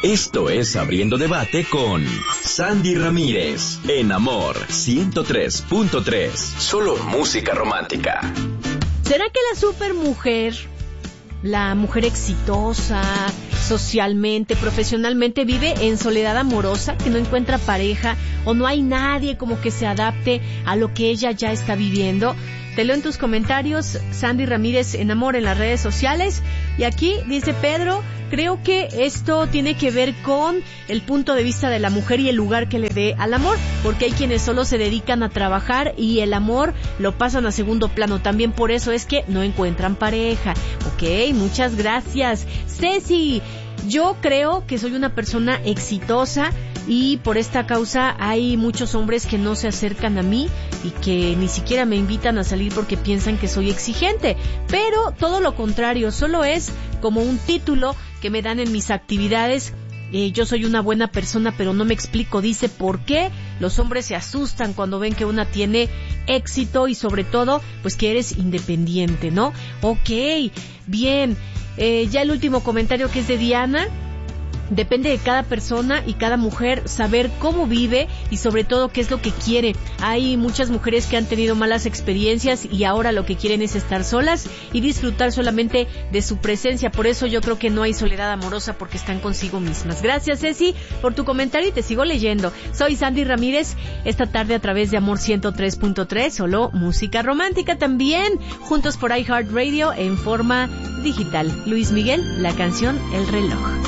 Esto es Abriendo Debate con Sandy Ramírez, en Amor 103.3. Solo música romántica. ¿Será que la supermujer, la mujer exitosa, socialmente, profesionalmente, vive en soledad amorosa, que no encuentra pareja o no hay nadie como que se adapte a lo que ella ya está viviendo? Te leo en tus comentarios, Sandy Ramírez en Amor en las redes sociales. Y aquí dice Pedro, creo que esto tiene que ver con el punto de vista de la mujer y el lugar que le dé al amor, porque hay quienes solo se dedican a trabajar y el amor lo pasan a segundo plano. También por eso es que no encuentran pareja. Ok, muchas gracias. Ceci, yo creo que soy una persona exitosa y por esta causa hay muchos hombres que no se acercan a mí y que ni siquiera me invitan a salir porque piensan que soy exigente, pero todo lo contrario, solo es como un título que me dan en mis actividades. Yo soy una buena persona, pero no me explico, dice, por qué los hombres se asustan cuando ven que una tiene éxito y sobre todo, pues que eres independiente, ¿no? Ok, bien, ya el último comentario, que es de Diana. Depende de cada persona y cada mujer saber cómo vive y sobre todo qué es lo que quiere. Hay muchas mujeres que han tenido malas experiencias y ahora lo que quieren es estar solas y disfrutar solamente de su presencia. Por eso yo creo que no hay soledad amorosa, porque están consigo mismas. Gracias, Ceci, por tu comentario y te sigo leyendo. Soy Sandy Ramírez, esta tarde a través de Amor 103.3, solo música romántica, también juntos por iHeartRadio en forma digital. Luis Miguel, la canción El Reloj.